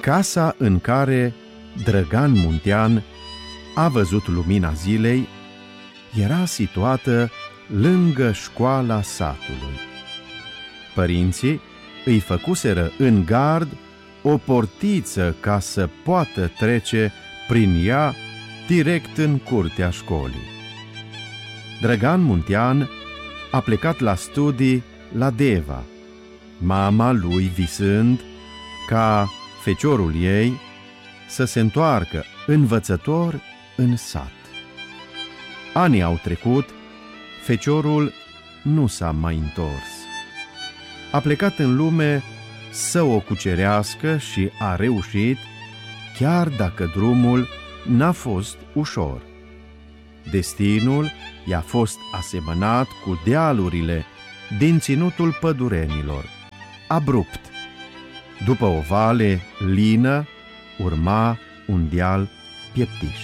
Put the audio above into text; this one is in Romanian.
Casa în care Drăgan Muntean a văzut lumina zilei era situată lângă școala satului. Părinții îi făcuseră în gard o portiță ca să poată trece prin ea direct în curtea școlii. Drăgan Muntean a plecat la studii la Deva, mama lui visând ca feciorul ei să se întoarcă învățător în sat. Anii au trecut, feciorul nu s-a mai întors. A plecat în lume să o cucerească și a reușit, chiar dacă drumul n-a fost ușor. Destinul i-a fost asemănat cu dealurile din ținutul pădurenilor, abrupt. După o vale lină urma un deal pieptiș.